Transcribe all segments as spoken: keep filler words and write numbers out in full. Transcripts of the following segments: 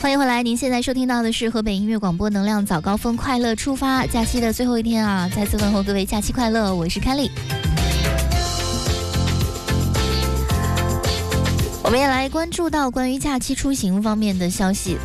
欢迎回来，您现在收听到的是河北音乐广播能量早高峰快乐出发，假期的最后一天啊，再次问候各位假期快乐，我是凯莉。我们也来关注到关于假期出行方面的消息。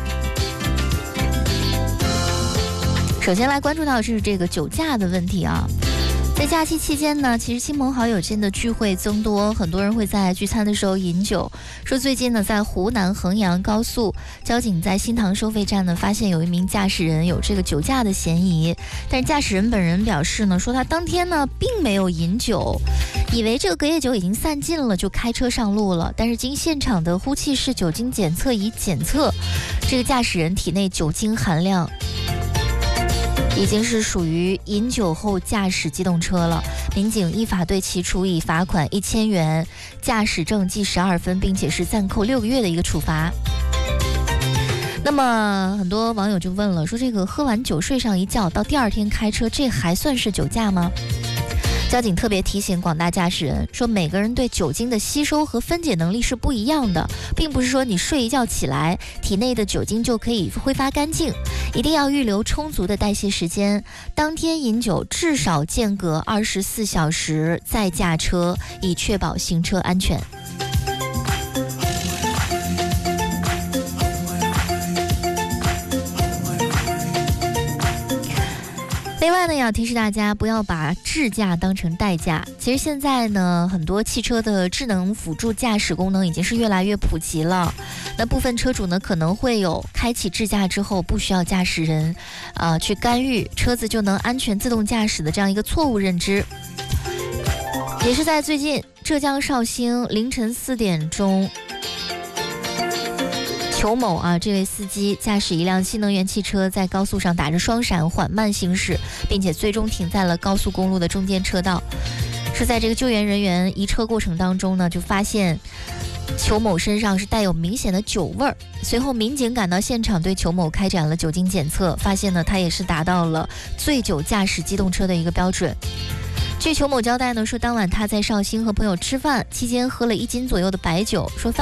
首先来关注到的是这个酒驾的问题啊。在假期期间呢，其实亲朋好友间的聚会增多，很多人会在聚餐的时候饮酒。说最近呢，在湖南衡阳高速，交警在新塘收费站呢，发现有一名驾驶人有这个酒驾的嫌疑。但是驾驶人本人表示呢，说他当天呢并没有饮酒，以为这个隔夜酒已经散尽了，就开车上路了。但是经现场的呼气式酒精检测仪检测，这个驾驶人体内酒精含量已经是属于饮酒后驾驶机动车了，民警依法对其处以罚款一千元、驾驶证记十二分，并且是暂扣六个月的一个处罚。那么很多网友就问了，说这个喝完酒睡上一觉，到第二天开车，这还算是酒驾吗？交警特别提醒广大驾驶人说，每个人对酒精的吸收和分解能力是不一样的，并不是说你睡一觉起来，体内的酒精就可以挥发干净，一定要预留充足的代谢时间。当天饮酒至少间隔二十四小时再驾车，以确保行车安全。另外呢，要提示大家不要把智驾当成代驾。其实现在呢，很多汽车的智能辅助驾驶功能已经是越来越普及了。那部分车主呢，可能会有开启智驾之后不需要驾驶人啊、呃、去干预，车子就能安全自动驾驶的这样一个错误认知。也是在最近，浙江绍兴凌晨四点钟。裘某啊，这位司机驾驶一辆新能源汽车在高速上打着双闪缓慢行驶，并且最终停在了高速公路的中间车道。是在这个救援人员移车过程当中呢，就发现裘某身上是带有明显的酒味儿。随后民警赶到现场，对裘某开展了酒精检测，发现呢他也是达到了醉酒驾驶机动车的一个标准。据裘某交代呢，说当晚他在绍兴和朋友吃饭期间喝了一斤左右的白酒，说